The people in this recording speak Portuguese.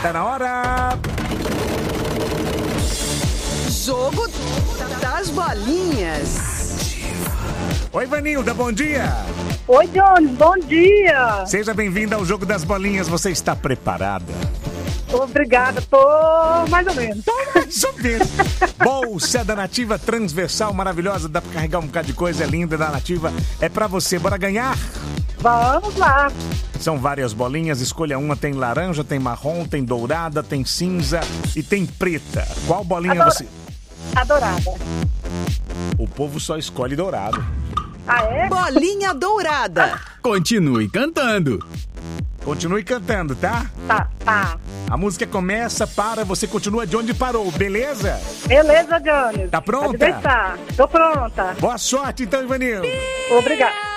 Tá na hora. Jogo das bolinhas. Oi, Vanilda, bom dia. Oi, Jones, bom dia. Seja bem-vinda ao Jogo das Bolinhas. Você está preparada? Obrigada, tô mais ou menos. Mais ou menos. Bolsa da Nativa transversal, maravilhosa. Dá pra carregar um bocado de coisa, é linda da Nativa. É pra você, bora ganhar? Vamos lá. São várias bolinhas, escolha uma. Tem laranja, tem marrom, tem dourada, tem cinza e tem preta. Qual bolinha você... Adorada. O povo só escolhe dourado. Ah, é? Bolinha dourada. Continue cantando. Continue cantando, tá? Tá. A música começa, para, você continua de onde parou, beleza? Beleza, Jones. Tá pronta? Pode deixar. Tô pronta. Boa sorte, então, Ivanil. Obrigada.